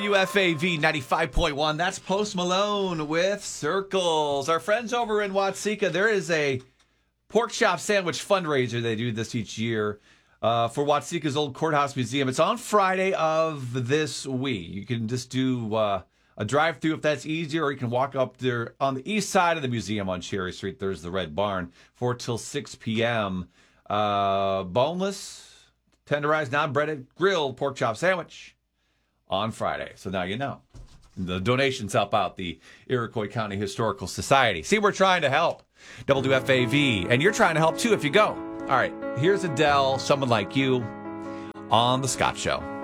WFAV 95.1. That's Post Malone with Circles. Our friends over in Watseka, there is a pork chop sandwich fundraiser. They do this each year for Watseka's Old Courthouse Museum. It's on Friday of this week. You can just do a drive-through if that's easier, or you can walk up there on the east side of the museum on Cherry Street. There's the Red Barn, 4 till 6 p.m. Boneless, tenderized, non-breaded, grilled pork chop sandwich on Friday. So now you know. The donations help out the Iroquois County Historical Society. See, we're trying to help. WFAV. And you're trying to help, too, if you go. All right, here's Adele, Someone Like You, on The Scott Show.